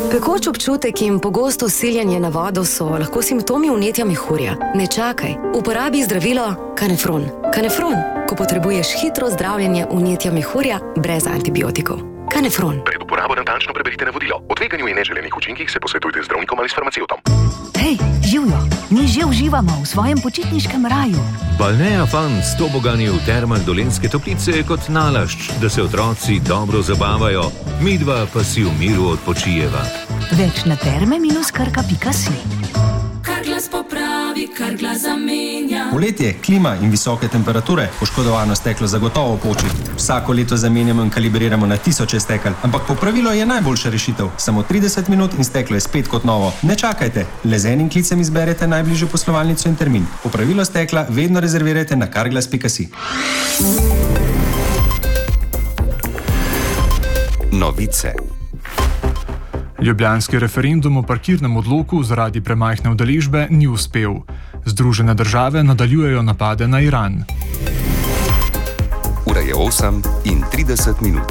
Pekoč občutek in pogosto siljenje na vodo so lahko simptomi vnetja mehurja. Ne čakaj, uporabi zdravilo Canefron. Canefron, ko potrebuješ hitro zdravljenje vnetja mehurja brez antibiotikov. Canefron. Pred uporabo natančno preberite navodilo. O tveganju in neželenih učinkih se posvetujte z zdravnikom ali s farmacevtom. Hej, živijo! Mi že uživamo v svojem počitniškem raju. Balnea Fun s tobogani v termah Dolenjske Toplice je kot nalašč, da se otroci dobro zabavajo, midva pa si v miru odpočijeva. Več na terme-krka.si. Carglass popravi, Carglass zamenja. Poletje, klima in visoke temperature, poškodovano steklo zagotovo poči. Vsako leto zamenjamo in kalibriramo na tisoče stekel, ampak popravilo je najboljša rešitev. Samo 30 minut in steklo je spet kot novo. Ne čakajte, le z enim klicem izberete najbližjo poslovalnico in termin. Popravilo stekla vedno rezervirajte na carglass.si. Novice. Ljubljanski referendum o parkirnem odloku zaradi premajhne udeležbe ni uspel. Združene države nadaljujejo napade na Iran. Ura je 8:30.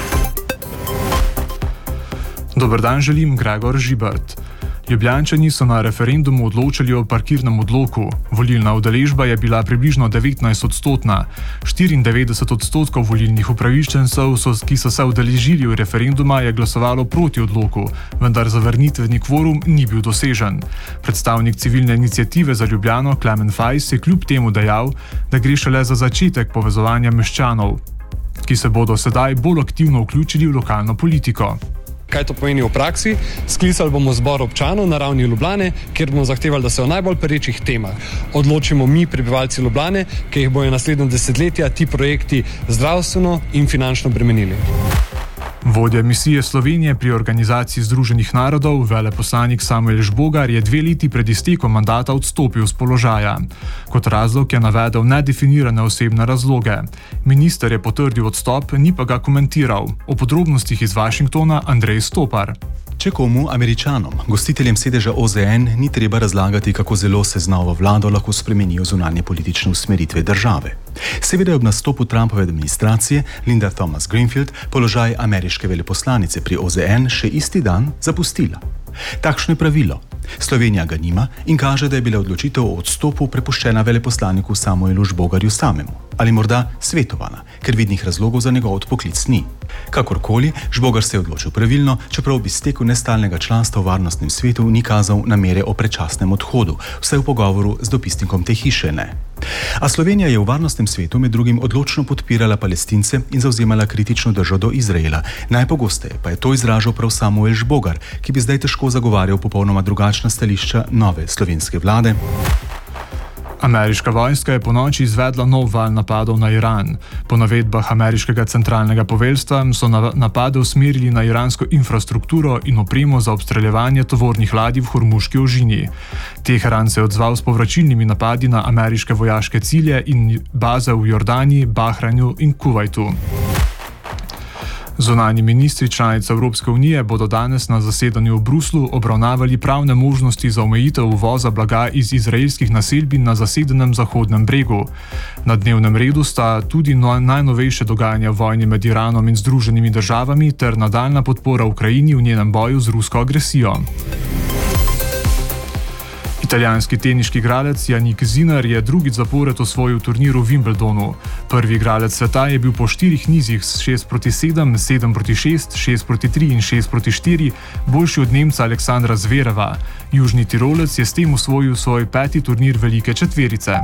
Dober dan želim, Gregor Žibert. Ljubljančani so na referendumu odločili o parkirnem odloku. Volilna udeležba je bila približno 19-odstotna. 94% volilnih upravičencev, ki so se udeležili referenduma, je glasovalo proti odloku, vendar zavrnitveni kvorum ni bil dosežen. Predstavnik civilne iniciative za Ljubljano, Klemen Fajs, je kljub temu dejal, da gre šele za začetek povezovanja meščanov, ki se bodo sedaj bolj aktivno vključili v lokalno politiko. Kaj to pomeni v praksi? Sklicali bomo zbor občanov na ravni Ljubljane, kjer bomo zahtevali, da se o najbolj perečih temah odločimo mi, prebivalci Ljubljane, ki jih bojo naslednjo desetletja ti projekti zdravstveno in finančno bremenili. Vodja misije Slovenije pri Organizaciji Združenih narodov, veleposlanik Samuel Žbogar, je 2 leti pred iztekom mandata odstopil z položaja. Kot razlog je navedel nedefinirane osebne razloge. Minister je potrdil odstop, ni pa ga komentiral. O podrobnostih iz Washingtona Andrej Stopar. Če komu, Američanom, gostiteljem sedeža OZN, ni treba razlagati, kako zelo se z novo vlado lahko spremenijo zunanje politične usmeritve države. Seveda je ob nastopu Trumpove administracije Linda Thomas Greenfield položaj ameriške veleposlanice pri OZN še isti dan zapustila. Takšno je pravilo. Slovenija ga nima in kaže, da je bila odločitev o odstopu prepuščena veleposlaniku Samuelu Žbogarju samemu. Ali morda svetovana, ker vidnih razlogov za njegov odpoklic ni. Kakorkoli, Žbogar se je odločil pravilno, čeprav bi izteku nestalnega članstva v varnostnem svetu ni kazal namere o predčasnem odhodu, vsaj v pogovoru z dopisnikom te hiše ne. A Slovenija je v varnostnem svetu med drugim odločno podpirala Palestince in zavzemala kritično držo do Izraela. Najpogosteje pa je to izražal prav Samuel Žbogar, ki bi zdaj težko zagovarjal popolnoma drugačna stališča nove slovenske vlade. Ameriška vojska je ponoči izvedla nov val napadov na Iran. Po navedbah ameriškega centralnega poveljstva so napade usmerili na iransko infrastrukturo in opremo za obstreljevanje tovornih ladij v Hormuški ožini. Teheran se je odzval s povračilnimi napadi na ameriške vojaške cilje in baze v Jordaniji, Bahrajnu in Kuvajtu. Zunanji ministri članic Evropske unije bodo danes na zasedanju v Bruslu obravnavali pravne možnosti za omejitev uvoza blaga iz izraelskih naselbin na zasedenem Zahodnem bregu. Na dnevnem redu sta tudi najnovejše dogajanje v vojni med Iranom in Združenimi državami ter nadaljna podpora Ukrajini v njenem boju z rusko agresijo. Italijanski teniški igralec Jannik Sinner je drugič zapored osvojil turnir v Wimbledonu. Prvi igralec sveta je bil po 4 nizih s 6-7, 7-6, 6-3 in 6-4 boljši od Nemca Aleksandra Zvereva. Južni Tirolec je s tem osvojil svoj 5. turnir velike četverice.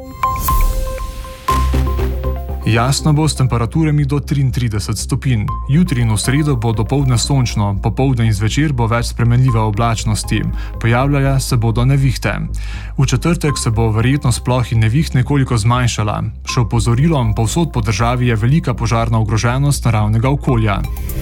Jasno bo s temperaturami do 33 stopinj. Jutri in v sredo bo dopoldne sončno, popoldne in zvečer bo več spremenljive oblačnosti. Pojavljale se bodo nevihte. V četrtek se bo verjetnost ploh in neviht nekoliko zmanjšala. Še opozorilom, povsod po državi je velika požarna ogroženost naravnega okolja.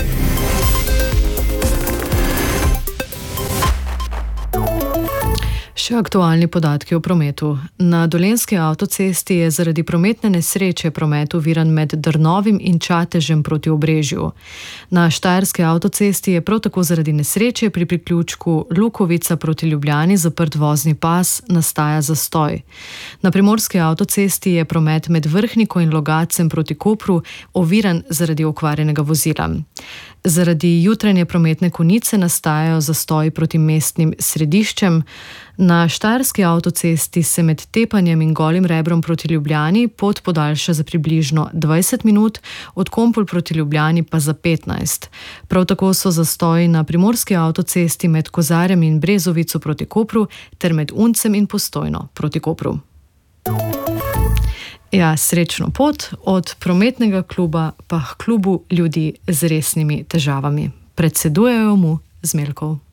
Še aktualni podatki o prometu. Na Dolenjski avtocesti je zaradi prometne nesreče promet oviran med Drnovim in Čatežem proti Obrežju. Na Štajerski avtocesti je prav tako zaradi nesreče pri priključku Lukovica proti Ljubljani zaprt vozni pas, nastaja zastoj. Na Primorski avtocesti je promet med Vrhniko in Logacem proti Kopru oviran zaradi okvarjenega vozila. Zaradi jutranje prometne konice nastajajo zastoji proti mestnim središčem. Na štajerski avtocesti se med Tepanjem in Golim Rebrom proti Ljubljani pot podaljša za približno 20 minut, od Kompol proti Ljubljani pa za 15. Prav tako so zastoji na primorski avtocesti med Kozarjem in Brezovico proti Kopru ter med Uncem in Postojno proti Kopru. Ja, srečno pot od prometnega kluba pa k klubu ljudi z resnimi težavami. Predsedujejo mu Zmelkov.